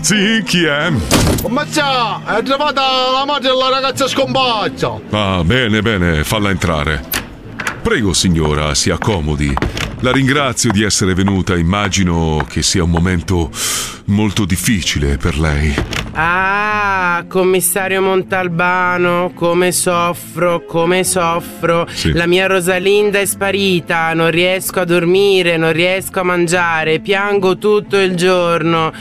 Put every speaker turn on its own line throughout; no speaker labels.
Sì, chi è?
Ma già, è arrivata la madre della ragazza scomparsa.
Ah, bene, bene, falla entrare. Prego, signora, si accomodi. La ringrazio di essere venuta. Immagino che sia un momento molto difficile per lei.
Ah, commissario Montalbano, come soffro, come soffro.
Sì.
La mia Rosalinda è sparita, non riesco a dormire, non riesco a mangiare, piango tutto il giorno.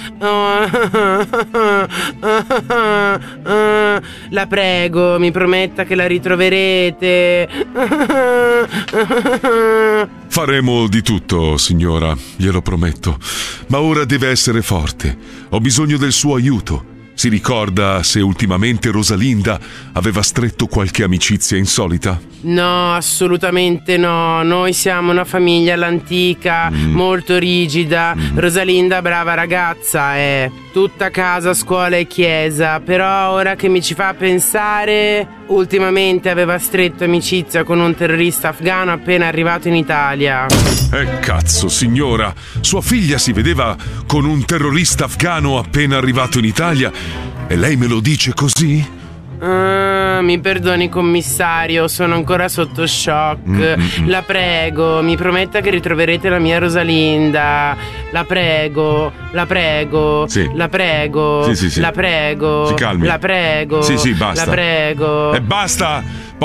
La prego, mi prometta che la ritroverete.
Faremo di tutto, signora, glielo prometto. Ma ora deve essere forte. Ho bisogno del suo aiuto. Si ricorda se ultimamente Rosalinda aveva stretto qualche amicizia insolita?
No, assolutamente no. Noi siamo una famiglia all'antica, molto rigida. Rosalinda, brava ragazza, è tutta casa, scuola e chiesa. Però ora che mi ci fa pensare, ultimamente aveva stretto amicizia con un terrorista afghano appena arrivato in Italia.
Cazzo, signora, sua figlia si vedeva con un terrorista afghano appena arrivato in Italia e lei me lo dice così?
Mi perdoni, commissario, sono ancora sotto shock. La prego, mi prometta che ritroverete la mia Rosalinda. La prego, la prego,
Sì.
la prego,
Sì.
la prego.
Si calmi.
La prego.
Sì, basta.
La prego.
E basta!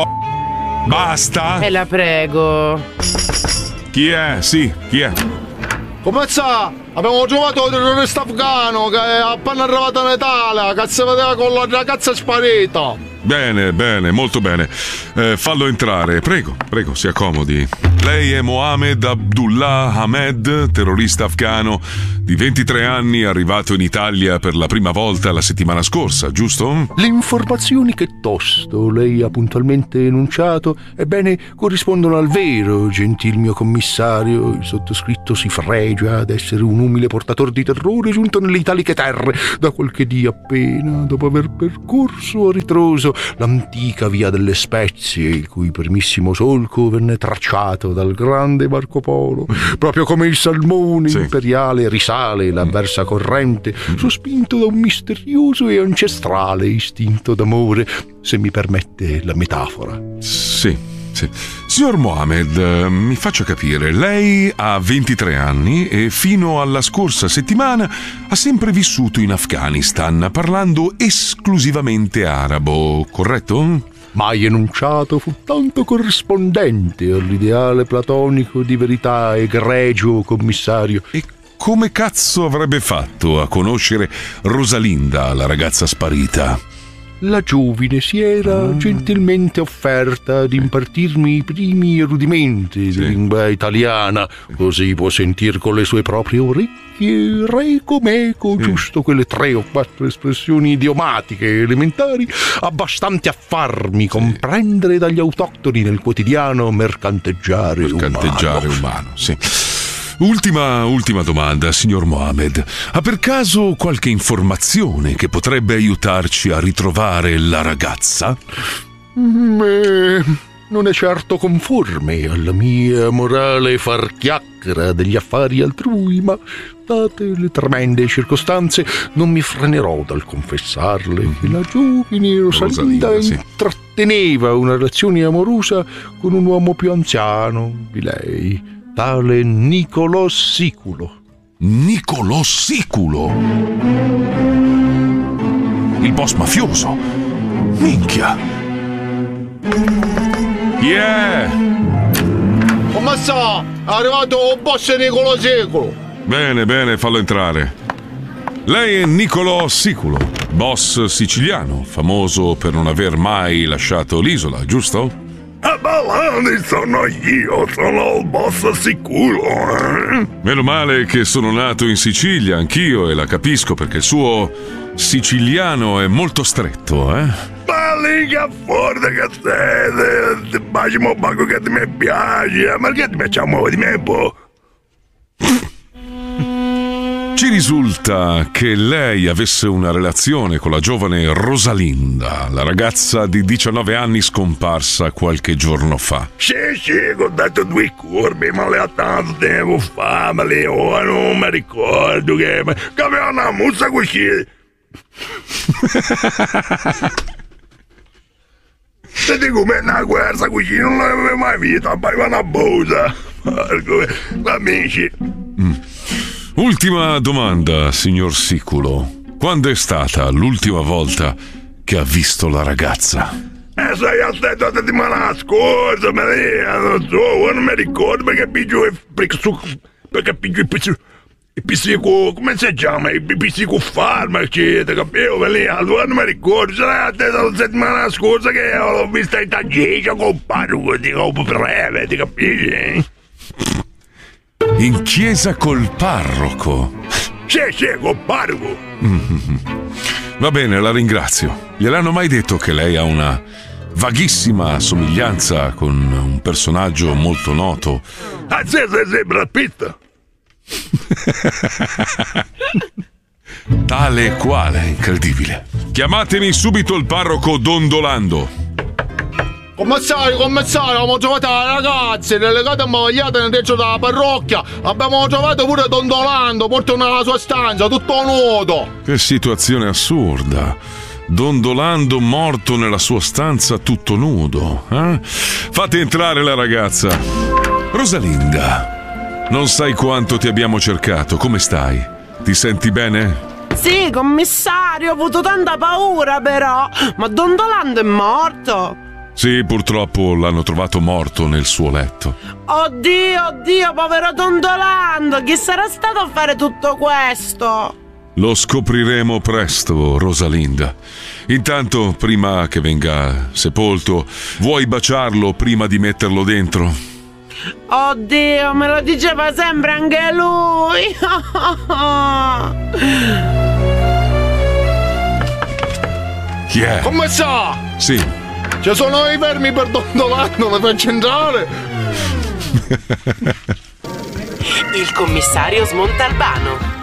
Basta!
E la prego.
Chi è? Sì, chi è?
Come sta? Abbiamo trovato un terrorista afghano che è appena arrivato in Italia, che si vedeva con la ragazza sparita.
Bene, bene, molto bene. Fallo entrare, prego, si accomodi. Lei è Mohamed Abdullah Ahmed, terrorista afghano di 23 anni, arrivato in Italia per la prima volta la settimana scorsa, giusto?
Le informazioni che tosto lei ha puntualmente enunciato, ebbene, corrispondono al vero, gentil mio commissario. Il sottoscritto si fregia d'essere un umile portatore di terrore giunto nelle italiche terre da qualche dì appena, dopo aver percorso a ritroso l'antica via delle spezie, il cui primissimo solco venne tracciato dal grande Marco Polo, proprio come il salmone imperiale risale l'avversa corrente, sospinto da un misterioso e ancestrale istinto d'amore, se mi permette la metafora.
Sì. Signor Mohamed, mi faccia capire, lei ha 23 anni e fino alla scorsa settimana ha sempre vissuto in Afghanistan, parlando esclusivamente arabo, corretto?
Mai enunciato fu tanto corrispondente all'ideale platonico di verità egregio, commissario.
E come cazzo avrebbe fatto a conoscere Rosalinda, la ragazza sparita?
La giovine si era gentilmente offerta ad impartirmi i primi rudimenti di lingua italiana, così può sentir con le sue proprie orecchie reco meco giusto quelle 3 o 4 espressioni idiomatiche elementari, abbastanti a farmi comprendere dagli autoctoni nel quotidiano mercanteggiare umano.
Sì. Ultima domanda, signor Mohamed. Ha per caso qualche informazione che potrebbe aiutarci a ritrovare la ragazza?
Non è certo conforme alla mia morale far chiacchiera degli affari altrui, ma date le tremende circostanze non mi frenerò dal confessarle che la giovine Rosalinda intratteneva una relazione amorosa con un uomo più anziano di lei, tale Nicolò Siculo.
Nicolò Siculo? Il boss mafioso? Minchia! Chi è?
Come sta? È arrivato un boss Nicolò Siculo.
Bene, fallo entrare. Lei è Nicolò Siculo, boss siciliano, famoso per non aver mai lasciato l'isola, giusto?
Sono io, sono il boss Siculo.
Meno male che sono nato in Sicilia, anch'io, e la capisco perché il suo siciliano è molto stretto, eh?
Ma lì che forte che sei, ti baci un poco che ti mi piace, ma che ti facciamo di me, boh?
Ci risulta che lei avesse una relazione con la giovane Rosalinda, la ragazza di 19 anni scomparsa qualche giorno fa.
Sì, ho dato 2 curve, ma le ha tanto tempo fa, ma le ora non mi ricordo che aveva una muzza così. Se dico come una guerra così non l'avevo mai vista, pareva una bosa. Amici.
Ultima domanda, signor Siculo. Quando è stata l'ultima volta che ha visto la ragazza?
Sei aspetta la settimana scorsa, Maria, non so, non mi ricordo perché piglio il psico, come si chiama? Il psicofarmaci, ti capivo? Maria, non mi ricordo, sarà la settimana scorsa che l'ho vista in taglia con il parroco, dico, breve, ti capisci?
In chiesa col parroco?
Sì, col parroco.
Va bene, la ringrazio. Gliel'hanno mai detto che lei ha una vaghissima somiglianza con un personaggio molto noto?
Ah, sì, Brad Pitt.
Tale e quale, incredibile. Chiamatemi subito il parroco Dondolando.
Commissario, abbiamo trovato la ragazza, le legate imbavagliate nel tetto della parrocchia, abbiamo trovato pure Dondolando, porta nella sua stanza, tutto nudo.
Che situazione assurda. Dondolando morto nella sua stanza tutto nudo, eh? Fate entrare la ragazza. Rosalinda, non sai quanto ti abbiamo cercato, come stai? Ti senti bene?
Sì, commissario, ho avuto tanta paura però, ma Dondolando è morto.
Sì, purtroppo l'hanno trovato morto nel suo letto.
Oddio, povero Dondolando, chi sarà stato a fare tutto questo?
Lo scopriremo presto, Rosalinda. Intanto, prima che venga sepolto, vuoi baciarlo prima di metterlo dentro?
Oddio, me lo diceva sempre anche lui.
Chi è?
Come sa?
Sì.
Ci sono i fermi per Dondolando, mi faccio entrare?
Il commissario Smontalbano.